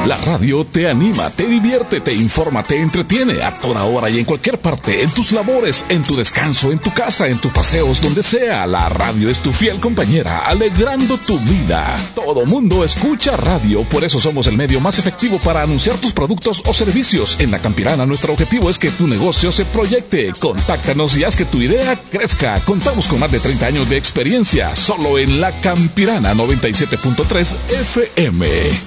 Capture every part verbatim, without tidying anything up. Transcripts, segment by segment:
La radio te anima, te divierte, te informa, te entretiene a toda hora y en cualquier parte, en tus labores, en tu descanso, en tu casa, en tus paseos, donde sea. La radio es tu fiel compañera, alegrando tu vida. Todo mundo escucha radio, por eso somos el medio más efectivo para anunciar tus productos o servicios. En La Campirana, nuestro objetivo es que tu negocio se proyecte. Contáctanos y haz que tu idea crezca. Contamos con más de treinta años de experiencia, solo en La Campirana noventa y siete punto tres F M.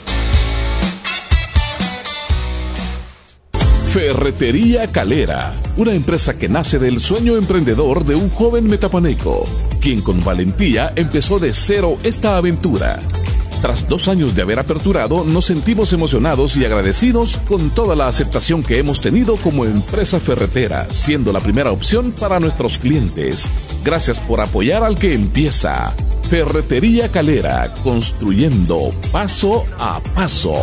Ferretería Calera, una empresa que nace del sueño emprendedor de un joven metapaneco, quien con valentía empezó de cero esta aventura. Tras dos años de haber aperturado, nos sentimos emocionados y agradecidos con toda la aceptación que hemos tenido como empresa ferretera, siendo la primera opción para nuestros clientes. Gracias por apoyar al que empieza. Ferretería Calera, construyendo paso a paso.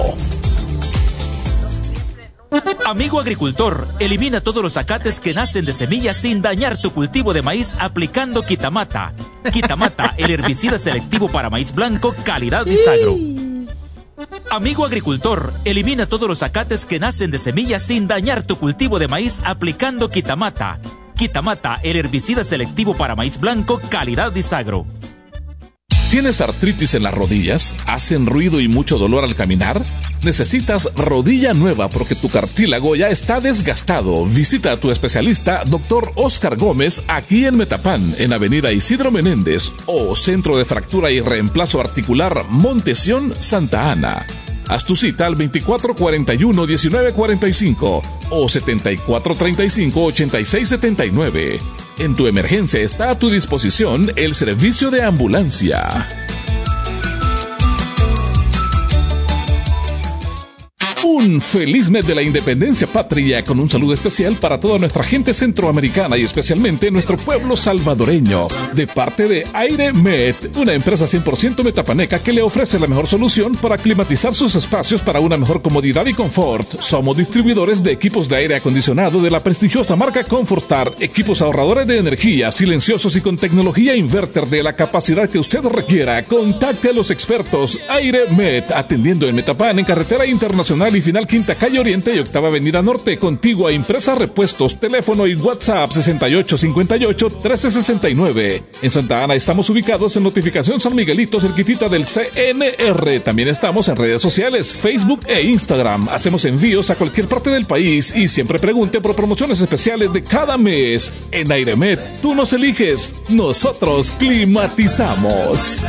Amigo agricultor, elimina todos los acates que nacen de semillas sin dañar tu cultivo de maíz aplicando Quitamata. Quitamata, el herbicida selectivo para maíz blanco, calidad Disagro. Amigo agricultor, elimina todos los acates que nacen de semillas sin dañar tu cultivo de maíz aplicando Quitamata. Quitamata, el herbicida selectivo para maíz blanco, calidad Disagro. ¿Tienes artritis en las rodillas? ¿Hacen ruido y mucho dolor al caminar? ¿Necesitas rodilla nueva porque tu cartílago ya está desgastado? Visita a tu especialista, doctor Oscar Gómez, aquí en Metapán, en Avenida Isidro Menéndez, o Centro de Fractura y Reemplazo Articular Montesión, Santa Ana. Haz tu cita al veinticuatro cuarenta y uno, diecinueve cuarenta y cinco o setenta y cuatro treinta y cinco, ochenta y seis setenta y nueve. En tu emergencia está a tu disposición el servicio de ambulancia. Un feliz mes de la Independencia Patria con un saludo especial para toda nuestra gente centroamericana y especialmente nuestro pueblo salvadoreño. De parte de AireMet, una empresa cien por ciento metapaneca que le ofrece la mejor solución para climatizar sus espacios para una mejor comodidad y confort. Somos distribuidores de equipos de aire acondicionado de la prestigiosa marca Confortar, equipos ahorradores de energía, silenciosos y con tecnología inverter de la capacidad que usted requiera. Contacte a los expertos AireMet, atendiendo en Metapán en Carretera Internacional y Final Quinta Calle Oriente y Octava Avenida Norte, contigua a Impresa Repuestos, teléfono y WhatsApp sesenta y ocho cincuenta y ocho, trece sesenta y nueve. En Santa Ana estamos ubicados en Notificación San Miguelito, cerquitita del C N R. También estamos en redes sociales, Facebook e Instagram. Hacemos envíos a cualquier parte del país y siempre pregunte por promociones especiales de cada mes. En AireMet, tú nos eliges, nosotros climatizamos.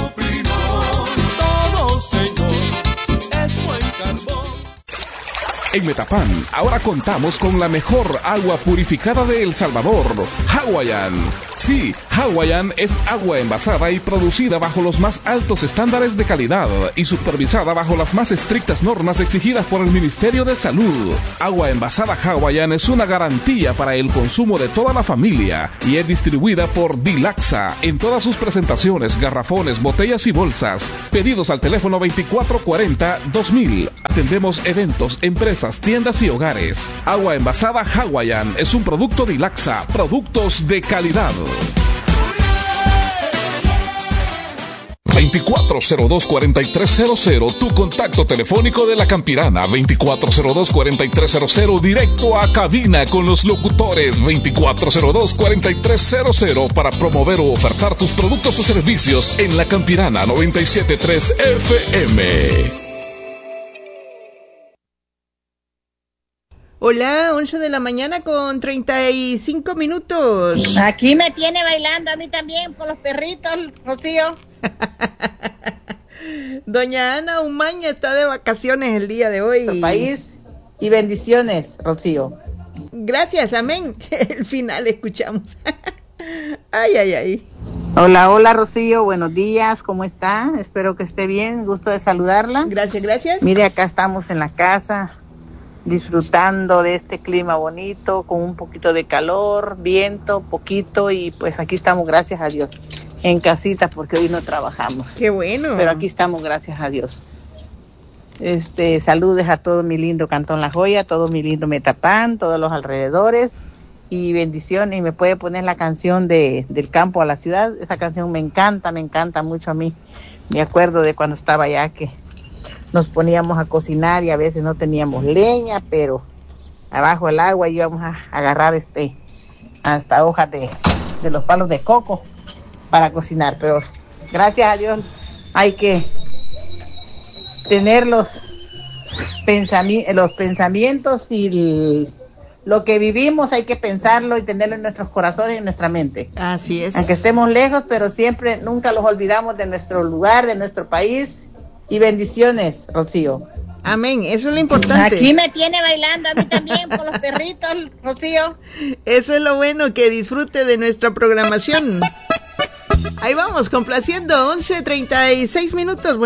En Metapán, ahora contamos con la mejor agua purificada de El Salvador, Hawaiian. Sí, Hawaiian es agua envasada y producida bajo los más altos estándares de calidad y supervisada bajo las más estrictas normas exigidas por el Ministerio de Salud. Agua envasada Hawaiian es una garantía para el consumo de toda la familia y es distribuida por Dilaxa en todas sus presentaciones, garrafones, botellas y bolsas. Pedidos al teléfono veinticuatro cuarenta, dos mil. Atendemos eventos, empresas, tiendas y hogares. Agua envasada Hawaiian es un producto Dilaxa, productos de calidad. veinticuatro cero dos, cuarenta y tres cero cero, tu contacto telefónico de La Campirana. Veinticuatro cero dos, cuarenta y tres cero cero, directo a cabina con los locutores. Veinticuatro cero dos, cuarenta y tres cero cero para promover o ofertar tus productos o servicios en La Campirana noventa y siete punto tres F M. Hola, once de la mañana con treinta y cinco minutos. Aquí me tiene bailando a mí también por los perritos, Rocío. Doña Ana Umaña está de vacaciones el día de hoy. Su país y bendiciones, Rocío. Gracias, amén. El final escuchamos. Ay, ay, ay. Hola, hola, Rocío, buenos días, ¿cómo está? Espero que esté bien, gusto de saludarla. Gracias, gracias. Mire, acá estamos en la casa, disfrutando de este clima bonito, con un poquito de calor, viento, poquito, y pues aquí estamos, gracias a Dios, en casita, porque hoy no trabajamos. Qué bueno. Pero aquí estamos, gracias a Dios. Este, saludes a todo mi lindo Cantón La Joya, todo mi lindo Metapán, todos los alrededores, y bendiciones. Y me puede poner la canción de Del Campo a la Ciudad. Esa canción me encanta, me encanta mucho a mí. Me acuerdo de cuando estaba allá, que nos poníamos a cocinar y a veces no teníamos leña, pero abajo del agua íbamos a agarrar este hasta hojas de, de los palos de coco para cocinar. Pero gracias a Dios hay que tener los, pensami- los pensamientos y el, lo que vivimos hay que pensarlo y tenerlo en nuestros corazones y en nuestra mente. Así es. Aunque estemos lejos, pero siempre, nunca los olvidamos de nuestro lugar, de nuestro país. Y bendiciones, Rocío. Amén, eso es lo importante. Aquí me tiene bailando a mí también con los perritos, Rocío. Eso es lo bueno, que disfrute de nuestra programación. Ahí vamos, complaciendo, once treinta y seis minutos.